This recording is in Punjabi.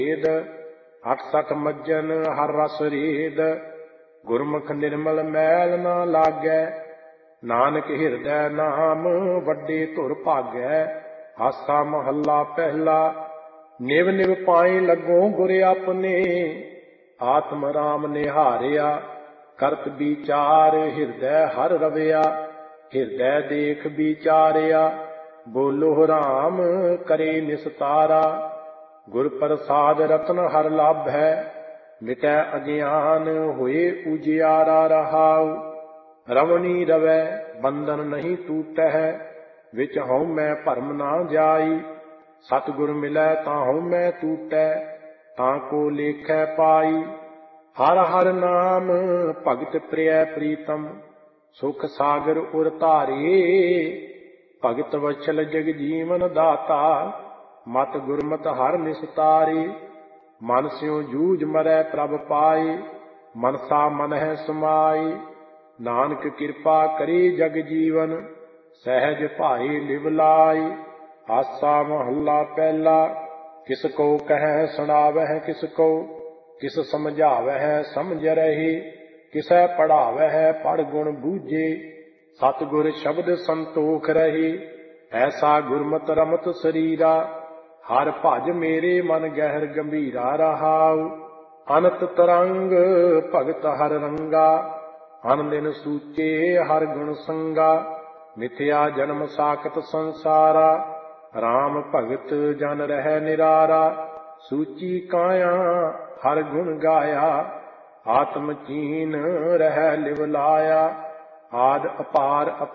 ਵੇਦ 68 ਮੱਜਨ ਹਰ ਰਸ ਰੀਦ। ਗੁਰਮੁਖ ਨਿਰਮਲ ਮੈਲ ਨਾ ਲਾਗੈ, ਨਾਨਕ ਹਿਰਦੈ ਨਾਮ ਵੱਡੇ ਧੁਰ ਭਾਗੈ। ਆਸਾ ਮਹੱਲਾ ਪਹਿਲਾ। ਨਿਵ ਨਿਵ ਪਾਈ ਲੱਗੋ ਗੁਰ ਆਪਣੇ, ਆਤਮ ਰਾਮ ਨਿਹਾਰਿਆ। ਕਰਤ ਵਿਚਾਰ ਹਿਰਦੈ ਹਰ ਰਵਿਆ, ਹਿਰਦੈ ਦੇਖ ਵਿਚਾਰਿਆ। ਬੋਲੋ ਰਾਮ ਕਰੇ ਨਿਸਤਾਰਾ, ਗੁਰ ਪ੍ਰਸਾਦ ਰਤਨ ਹਰ ਲਾਭੈ। ਮਿਟੈ ਅਗਿਆਨ ਹੋਏ ਉਜਿਆਰਾ ਰਹਾਉ, ਰਵਣੀ ਰਵੈ ਬੰਧਨ ਨਹੀਂ ਟੂਟੈ। ਵਿੱਚ ਹਉਮੈ ਭਰਮ ਨਾ ਜਾਈ, ਸਤਿਗੁਰ ਮਿਲੈ ਤਾਂ ਹਉਮੈ ਟੂਟੈ। ਤਾਂ ਕੋ ਲੇਖੈ ਪਾਈ, ਹਰ ਹਰ ਨਾਮ ਭਗਤ ਪ੍ਰਿਯ ਪ੍ਰੀਤਮ। ਸੁਖ ਸਾਗਰ ਉਰ ਧਾਰੇ, ਭਗਤ ਵਛਲ ਜਗ ਜੀਵਨ ਦਾਤਾ। ਮਤ ਗੁਰਮਤਿ ਹਰ ਨਿਸਤਾਰੇ, ਮਨ ਸਿਉ ਜੂਝ ਮਰੈ ਪ੍ਰਭ ਪਾਏ। ਮਨਸਾ ਮਨ ਹੈ ਸਮਾਏ, ਨਾਨਕ ਕਿਰਪਾ ਕਰੇ ਜਗ ਜੀਵਨ। ਸਹਿਜ ਭਾਏ ਲਿਵ ਲਾਏ। ਆਸਾ ਮਹੱਲਾ ਪਹਿਲਾ। ਕਿਸ ਕੋ ਕਹਿ ਸੁਣਾਵਹਿ ਕਿਸ ਕੋ, ਕਿਸ ਸਮਝਾਵਹਿ ਸਮਝ ਰਹੇ। ਕਿਸੈ ਪੜ੍ਹਾਵਹਿ ਪੜ੍ਹ ਗੁਣ ਬੂਝੇ, ਸਤਿਗੁਰ ਸ਼ਬਦ ਸੰਤੋਖ ਰਹੇ। ਐਸਾ ਗੁਰਮਤਿ ਰਮਤ ਸਰੀਰਾ, ਹਰ ਭਜ ਮੇਰੇ ਮਨ ਗਹਿਰ ਗੰਭੀਰਾ ਰਹਾਉ। ਅਨੰਤ ਤਰੰਗ ਭਗਤ ਹਰ ਰੰਗਾ, ਅਨ ਦਿਨ ਸੂਚੇ ਹਰ ਗੁਣ ਸੰਗਾ। ਮਿਥਿਆ ਜਨਮ ਸਾਖਤ ਸੰਸਾਰਾ, ਰਾਮ ਭਗਤ ਜਨ ਰਹਿ ਨਿਰਾਰਾ। ਸੂਚੀ ਕਾਇਆ ਹਰ ਗੁਣ ਗਾਇਆ, ਆਤਮ ਚੀਨ ਰਹਿ ਲਿਵ ਲਾਇਆ। ਆਦਿ ਅਪਾਰ